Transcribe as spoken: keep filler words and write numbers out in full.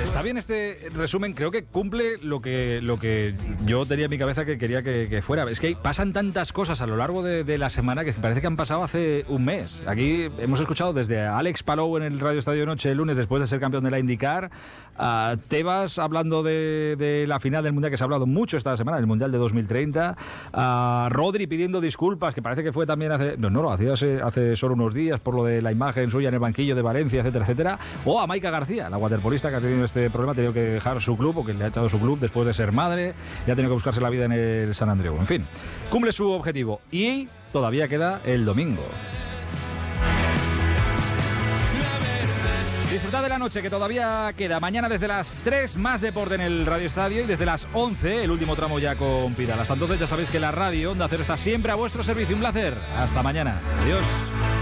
Está bien este resumen, creo que cumple lo que, lo que yo tenía en mi cabeza que quería que, que fuera. Es que pasan tantas cosas a lo largo de, de la semana que parece que han pasado hace un mes. Aquí hemos escuchado desde a Alex Palou en el Radio Estadio Noche el lunes después de ser campeón de la IndyCar, a Tebas hablando de, de la final del Mundial, que se ha hablado mucho esta semana, el Mundial de dos mil treinta, a Rodri pidiendo disculpas, que parece que fue también hace, no, no lo hacía hace, hace solo unos días por lo de la imagen suya en el banquillo de Valencia, etcétera, etcétera, o a Maika García, la waterpolista que ha tenido este problema, ha tenido que dejar su club, o que le ha echado su club después de ser madre, y ha tenido que buscarse la vida en el San Andreu. En fin, cumple su objetivo y todavía queda el domingo. Disfrutad de la noche que todavía queda. Mañana desde las tres más deporte en el Radio Estadio y desde las once el último tramo ya con Pidal. Hasta entonces ya sabéis que la radio Onda Cero está siempre a vuestro servicio. Un placer. Hasta mañana. Adiós.